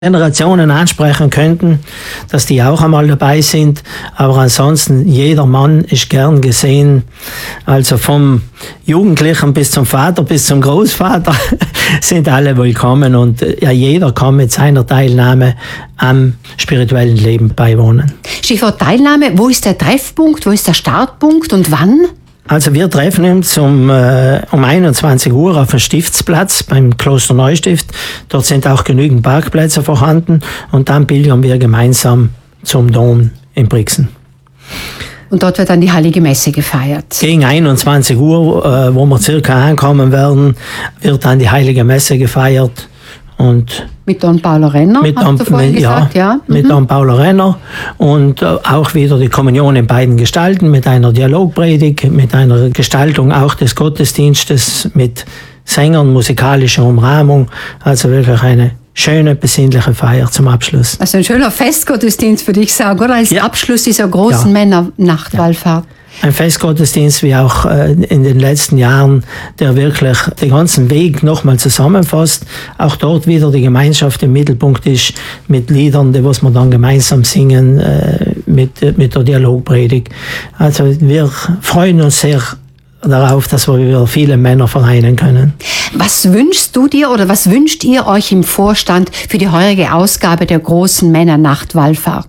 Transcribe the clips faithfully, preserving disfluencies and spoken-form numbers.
Generationen ansprechen könnten, dass die auch einmal dabei sind. Aber ansonsten, jeder Mann ist gern gesehen. Also vom Jugendlichen bis zum Vater, bis zum Großvater sind alle willkommen und ja, jeder kann mit seiner Teilnahme am spirituellen Leben beiwohnen. Stichwort Teilnahme, wo ist der Treffpunkt, wo ist der Startpunkt und wann? Also wir treffen uns um, äh, um einundzwanzig Uhr auf dem Stiftsplatz beim Kloster Neustift. Dort sind auch genügend Parkplätze vorhanden und dann pilgern wir gemeinsam zum Dom in Brixen. Und dort wird dann die Heilige Messe gefeiert. Gegen einundzwanzig Uhr, äh, wo wir circa ankommen werden, wird dann die Heilige Messe gefeiert. Und mit Don Paulo Renner, mit hast Don, du vorhin mit, gesagt, ja. ja mit mhm. Don Paulo Renner und äh, auch wieder die Kommunion in beiden Gestalten, mit einer Dialogpredigt, mit einer Gestaltung auch des Gottesdienstes, mit Sängern, musikalischer Umrahmung, also wirklich eine schöne, besinnliche Feier zum Abschluss. Also ein schöner Festgottesdienst, würde ich sagen, oder? Als ja. Abschluss dieser großen ja. Männernachtwallfahrt. Ja. Ein Festgottesdienst wie auch äh, in den letzten Jahren, der wirklich den ganzen Weg nochmal zusammenfasst. Auch dort wieder die Gemeinschaft im Mittelpunkt ist mit Liedern, die was wir dann gemeinsam singen, äh, mit, mit der Dialogpredigt. Also wir freuen uns sehr darauf, dass wir wieder viele Männer vereinen können. Was wünschst du dir oder was wünscht ihr euch im Vorstand für die heurige Ausgabe der großen Männernachtwallfahrt?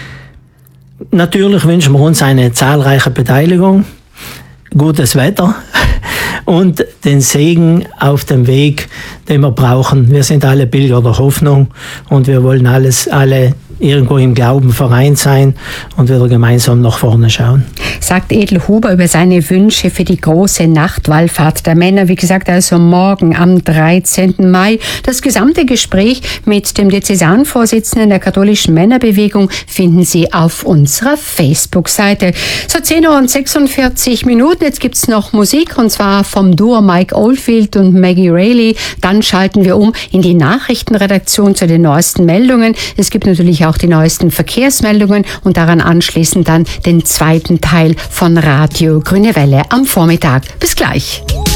Natürlich wünschen wir uns eine zahlreiche Beteiligung, gutes Wetter und den Segen auf dem Weg, den wir brauchen. Wir sind alle Pilger der Hoffnung und wir wollen alles, alle irgendwo im Glauben vereint sein und wieder gemeinsam nach vorne schauen. Sagt Edel Huber über seine Wünsche für die große Nachtwallfahrt der Männer. Wie gesagt, also morgen am dreizehnten Mai. Das gesamte Gespräch mit dem Diözesanvorsitzenden der katholischen Männerbewegung finden Sie auf unserer Facebook-Seite. So zehn Uhr und sechsundvierzig Minuten. Jetzt gibt's noch Musik und zwar vom Duo Mike Oldfield und Maggie Rayleigh. Dann schalten wir um in die Nachrichtenredaktion zu den neuesten Meldungen. Es gibt natürlich auch die neuesten Verkehrsmeldungen und daran anschließend dann den zweiten Teil von Radio Grüne Welle am Vormittag. Bis gleich.